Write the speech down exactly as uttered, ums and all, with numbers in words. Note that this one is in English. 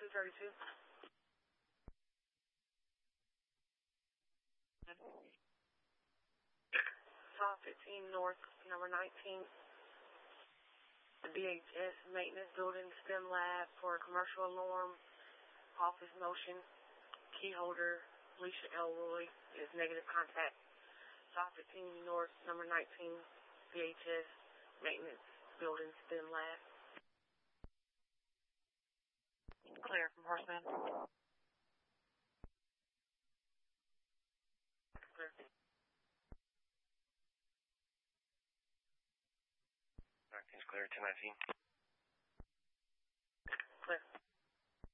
two thirty-two. Top fifteen North, number nineteen. The B H S Maintenance Building STEM Lab for Commercial Alarm, Office Motion, Key Holder, Alicia Elroy is negative contact. Top fifteen North, number nineteen, B H S Maintenance Building STEM Lab. Clear from Horseman. Clear. It's clear, ten nineteen.